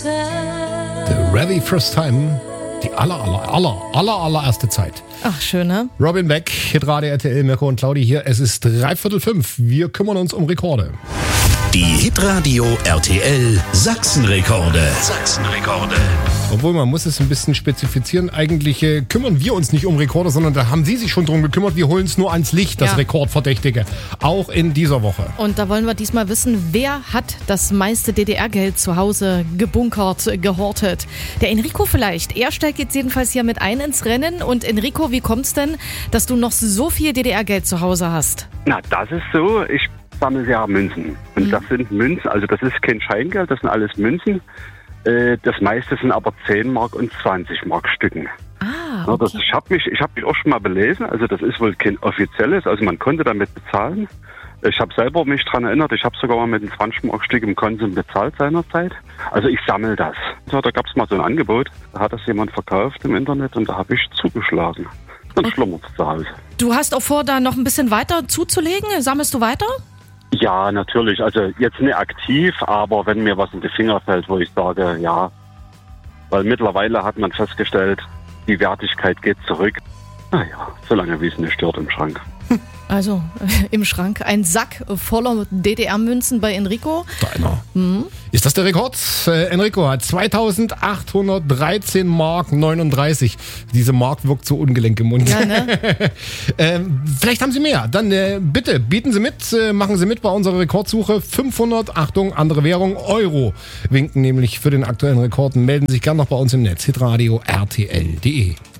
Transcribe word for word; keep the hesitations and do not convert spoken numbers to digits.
The very first time. Die aller, aller, aller, aller, allererste Zeit. Ach, schön, ne? Robin Beck, Hitradio R T L, Mirko und Claudi hier. Es ist dreiviertel fünf. Wir kümmern uns um Rekorde. Die Hitradio R T L Sachsenrekorde. Sachsenrekorde. Obwohl, man muss es ein bisschen spezifizieren. Eigentlich äh, kümmern wir uns nicht um Rekorde, sondern da haben Sie sich schon drum gekümmert. Wir holen es nur ans Licht, das Ja. Rekordverdächtige. Auch in dieser Woche. Und da wollen wir diesmal wissen, wer hat das meiste D D R-Geld zu Hause gebunkert, gehortet? Der Enrico vielleicht. Er steigt jetzt jedenfalls hier mit ein ins Rennen. Und Enrico, wie kommt's denn, dass du noch so viel D D R-Geld zu Hause hast? Na, das ist so. Ich sammle ja Münzen. Und Mhm. das sind Münzen, also das ist kein Scheingeld, das sind alles Münzen. Äh, Das meiste sind aber zehn Mark und zwanzig Mark Stücken. Ah, Ja, das, okay. ich habe mich, ich hab mich auch schon mal belesen, also das ist wohl kein offizielles, also man konnte damit bezahlen. Ich habe selber mich daran erinnert, ich habe sogar mal mit einem zwanzig Mark Stück im Konsum bezahlt seinerzeit. Also ich sammle das. Ja, da gab es mal so ein Angebot, da hat das jemand verkauft im Internet und da habe ich zugeschlagen. Dann schlummert es zu Hause. Du hast auch vor, da noch ein bisschen weiter zuzulegen? Sammelst du weiter? Ja, natürlich. Also jetzt nicht aktiv, aber wenn mir was in die Finger fällt, wo ich sage, ja, weil mittlerweile hat man festgestellt, die Wertigkeit geht zurück. Naja, solange wie es nicht stört im Schrank. Also im Schrank ein Sack voller D D R-Münzen bei Enrico. Deiner. Mhm. Ist das der Rekord? Äh, Enrico hat zweitausendachthundertdreizehn Mark neununddreißig. Diese Mark wirkt so ungelenk im Mund. Ja, ne? ähm, vielleicht haben Sie mehr. Dann äh, bitte, bieten Sie mit, äh, machen Sie mit bei unserer Rekordsuche. fünfhundert, Achtung, andere Währung, Euro winken nämlich für den aktuellen Rekord. Melden Sie sich gerne noch bei uns im Netz. hitradio R T L punkt de